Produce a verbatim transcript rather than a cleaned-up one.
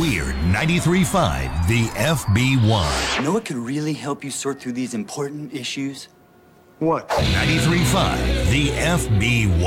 We're ninety-three point five, the F B one. You know what could really help you sort through these important issues? What? ninety-three point five, the F B one.